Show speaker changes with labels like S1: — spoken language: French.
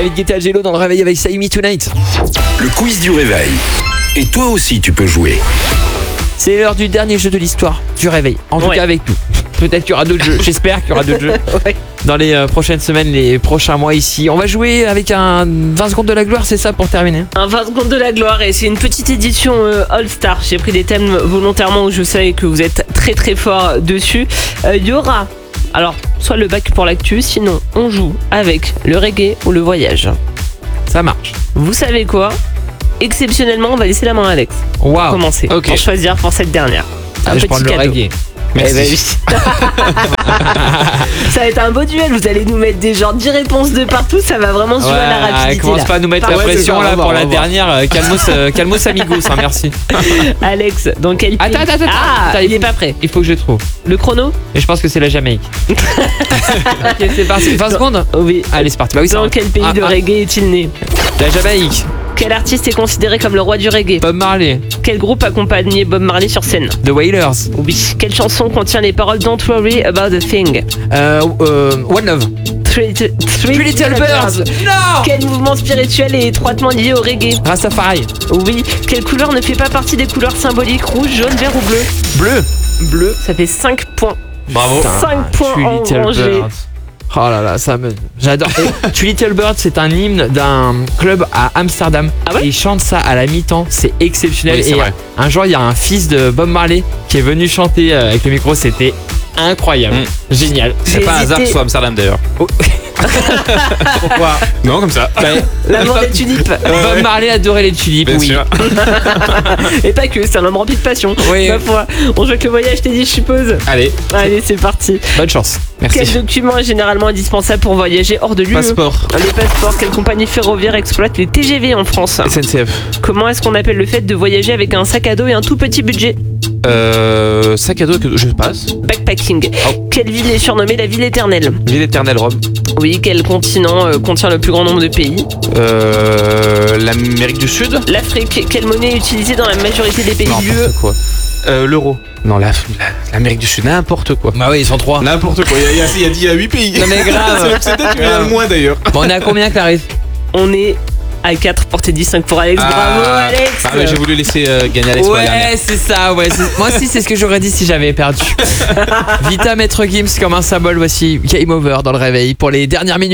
S1: David Guetta, Jello dans le réveil avec Say Me Tonight.
S2: Le quiz du réveil. Et toi aussi, tu peux jouer.
S1: C'est l'heure du dernier jeu de l'histoire du réveil. En tout cas avec nous. Peut-être qu'il y aura d'autres jeux. J'espère qu'il y aura d'autres jeux dans les prochaines semaines, les prochains mois ici. On va jouer avec un 20 secondes de la gloire, c'est ça pour terminer?
S3: Un 20 secondes de la gloire, et c'est une petite édition All-Star. J'ai pris des thèmes volontairement où je sais que vous êtes très très fort dessus. Il y aura, alors, soit le bac pour l'actu, sinon on joue avec le reggae ou le voyage.
S1: Ça marche.
S3: Vous savez quoi? Exceptionnellement, on va laisser la main à Alex.
S1: Waouh.
S3: Pour commencer, pour choisir pour cette dernière. Un
S1: Je
S3: petit
S1: prends le
S3: cadeau.
S1: reggae.
S3: Merci. Ça va être un beau duel, vous allez nous mettre des genres 10 réponses de partout, ça va vraiment se jouer à la rapidité.
S1: Commence
S3: là.
S1: pas à nous mettre la pression
S4: ça,
S1: là pour la
S4: voir.
S1: dernière. Calmos amigos, hein, merci.
S3: Alex, dans quel pays?
S1: Attends,
S3: il est pas prêt.
S1: Il faut que je trouve.
S3: Le chrono?
S1: Et je pense que c'est la Jamaïque. Ok, c'est parti. 20 secondes?
S3: Oui.
S1: Allez, c'est parti. Bah oui,
S3: Dans quel pays de reggae est-il né?
S1: La Jamaïque.
S3: Quel artiste est considéré comme le roi du reggae?
S1: Bob Marley.
S3: Quel groupe accompagnait Bob Marley sur scène?
S1: The Wailers.
S3: Oui. Quelle chanson contient les paroles Don't worry about a thing?
S1: One Love.
S3: Three Little Birds.
S1: Non.
S3: Quel mouvement spirituel est étroitement lié au reggae?
S1: Rastafari.
S3: Oui. Quelle couleur ne fait pas partie des couleurs symboliques rouge, jaune, vert ou bleu?
S1: Bleu.
S3: Bleu. Ça fait 5 points.
S4: Bravo.
S3: 5 points
S1: Three Little
S3: engrangés.
S1: Birds. Oh là là, j'adore. Three Little Bird, c'est un hymne d'un club à Amsterdam.
S3: Ah ouais?
S1: Et ils chantent ça à la mi-temps, c'est exceptionnel.
S4: Oui, c'est
S1: et
S4: vrai.
S1: un jour, il y a un fils de Bob Marley qui est venu chanter avec le micro, c'était incroyable. Génial.
S4: C'est pas un hasard que ce soit Amsterdam d'ailleurs.
S1: Pourquoi?
S4: Non, comme ça.
S3: L'amour des tulipes.
S1: Bob Marley adorait les tulipes,
S4: Bien
S1: oui.
S4: sûr.
S3: Et pas que, c'est un homme rempli de passion.
S1: Oui.
S3: Ma foi. On joue avec le voyage, t'es dit, je suppose.
S4: Allez,
S3: Allez, c'est parti.
S1: Bonne chance.
S4: merci.
S3: Quel document est généralement indispensable pour voyager hors de l'UE?
S4: Passeport.
S3: Le passeport. Quelle compagnie ferroviaire exploite les TGV en France?
S4: SNCF.
S3: Comment est-ce qu'on appelle le fait de voyager avec un sac à dos et un tout petit budget?
S4: Sac à dos que je passe.
S3: Backpacking. Quelle ville est surnommée la ville éternelle?
S4: Ville éternelle Rome.
S3: Oui, quel continent contient le plus grand nombre de pays?
S4: L'Amérique du Sud.
S3: L'Afrique. Quelle monnaie est utilisée dans la majorité des pays de l'UE?
S4: N'importe quoi. L'euro. Non, l'Amérique du Sud, n'importe quoi.
S1: Bah oui, ils sont 3.
S4: N'importe quoi. Il y a 8 pays.
S1: Non mais grave.
S4: C'est peut-être qu'il y en a moins d'ailleurs.
S1: Bon, on est à combien, Clarisse?
S3: On est à 4 pour tes 10, 5 pour Alex. Bravo Alex.
S4: Ah, mais j'ai voulu laisser gagner Alex pour la dernière.
S1: Ouais, c'est ça, ouais. Moi aussi, c'est ce que j'aurais dit si j'avais perdu. Vita Maître Gims comme un symbole, voici Game Over dans le réveil pour les dernières minutes.